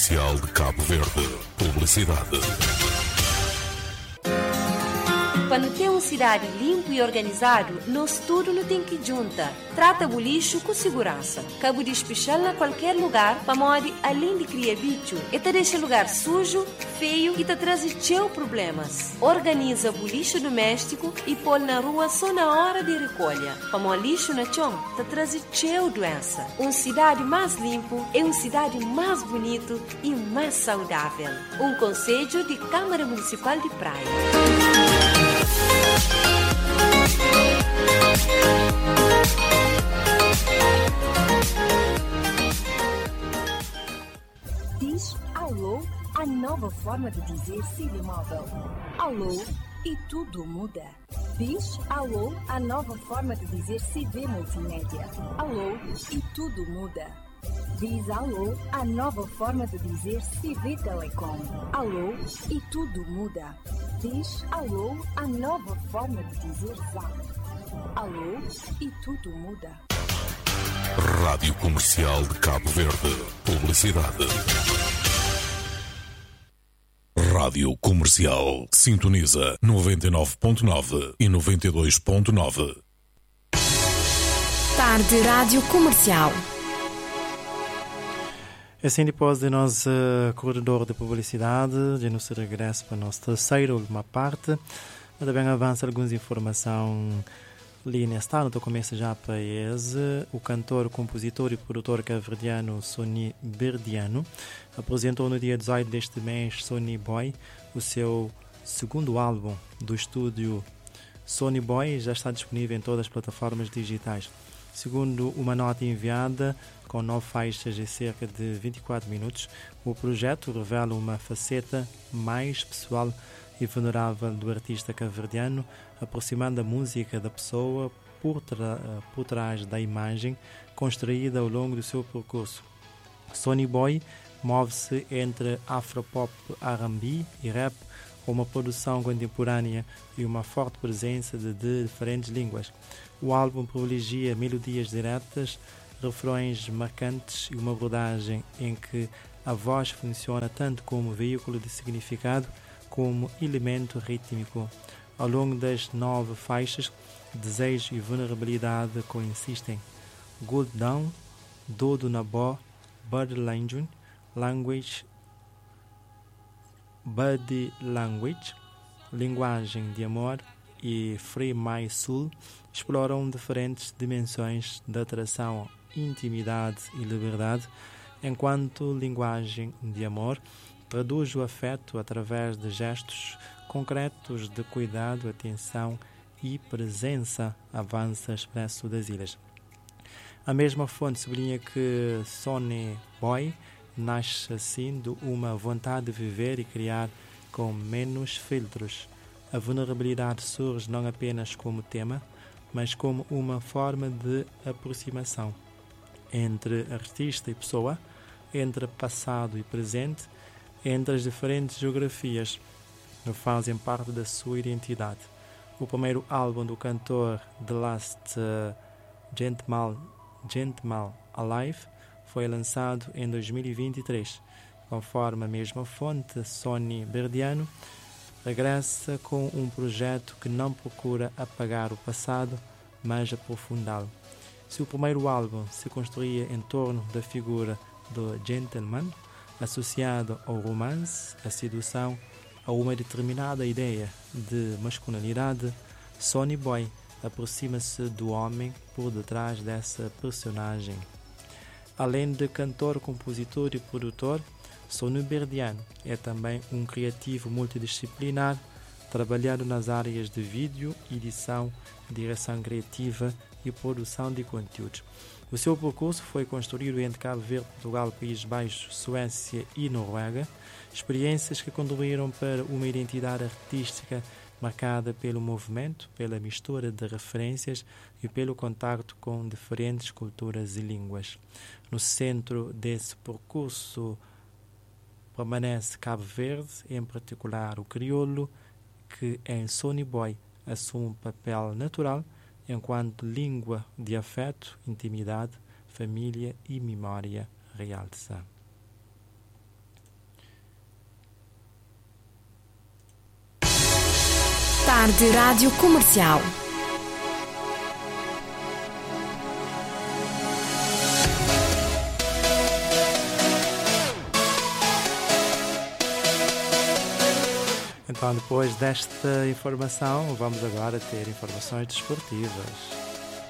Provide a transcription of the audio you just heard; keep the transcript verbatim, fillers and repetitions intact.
Comercial de Cabo Verde. Publicidade. Para ter uma cidade limpa e organizado, nós tudo não tem que juntar. Trata o lixo com segurança. Cabo de espichá-lo a qualquer lugar, para modo além de criar bicho, e te deixa lugar sujo, feio e te traz cheio problemas. Organiza o lixo doméstico e põe na rua só na hora de recolha. Para o lixo na chão, te traz cheio doença. Uma cidade mais limpa é uma cidade mais bonita e mais saudável. Um conselho de Câmara Municipal de Praia. Diz alô, a nova forma de dizer Cinemóvel. Alô e tudo muda. Diz alô, a nova forma de dizer C V Multimédia. Alô e tudo muda. Diz alô, a nova forma de dizer C V Telecom. Alô e tudo muda. Diz alô, a nova forma de dizer Zap. Alô e tudo muda. Rádio Comercial de Cabo Verde. Publicidade. Rádio Comercial. Sintoniza noventa e nove ponto nove e noventa e dois ponto nove. Tarde Rádio Comercial. Assim, depois do nosso uh, corredor de publicidade, de nosso regresso para a nossa terceira última parte, também avança algumas informações ali nesta ano. Então começa já para esse. O cantor, compositor e produtor cabo-verdiano Sonny Berdiano apresentou no dia dezoito deste mês Sonny Boy, o seu segundo álbum do estúdio. Sonny Boy já está disponível em todas as plataformas digitais. Segundo uma nota enviada, com nove faixas e cerca de vinte e quatro minutos, o projeto revela uma faceta mais pessoal e vulnerável do artista cabo-verdiano, aproximando a música da pessoa por, tra- por trás da imagem construída ao longo do seu percurso. Sonny Boy move-se entre afropop, R and B e rap, com uma produção contemporânea e uma forte presença de, de diferentes línguas. O álbum privilegia melodias diretas, refrões marcantes e uma abordagem em que a voz funciona tanto como veículo de significado como elemento rítmico. Ao longo das nove faixas, desejo e vulnerabilidade coexistem. Good Down, Dodo na Bo, Body Language, Language, Body Language, Linguagem de Amor e Free My Soul exploram diferentes dimensões da atração, intimidade e liberdade, enquanto Linguagem de Amor traduz o afeto através de gestos concretos de cuidado, atenção e presença, avança Expresso das Ilhas. A mesma fonte sublinha que Sonny Boy nasce assim de uma vontade de viver e criar com menos filtros. A vulnerabilidade surge não apenas como tema, mas como uma forma de aproximação entre artista e pessoa, entre passado e presente, entre as diferentes geografias que fazem parte da sua identidade. O primeiro álbum do cantor, The Last uh, Gentleman, Gentleman Alive, foi lançado em dois mil e vinte e três. Conforme a mesma fonte, Sonny Berdiano regressa com um projeto que não procura apagar o passado, mas aprofundá-lo. Se o primeiro álbum se construía em torno da figura do gentleman, associado ao romance, à sedução, a uma determinada ideia de masculinidade, Sonny Boy aproxima-se do homem por detrás dessa personagem. Além de cantor, compositor e produtor, Sonny Berdiano é também um criativo multidisciplinar, trabalhando nas áreas de vídeo, edição, direção criativa e produção de conteúdos. O seu percurso foi construído entre Cabo Verde, Portugal, Países Baixos, Suécia e Noruega, experiências que contribuíram para uma identidade artística marcada pelo movimento, pela mistura de referências e pelo contato com diferentes culturas e línguas. No centro desse percurso permanece Cabo Verde, em particular o crioulo, que em Sonny Boy assume um papel natural enquanto língua de afeto, intimidade, família e memória realça. Tarde Rádio Comercial. Então, depois desta informação, vamos agora ter informações desportivas.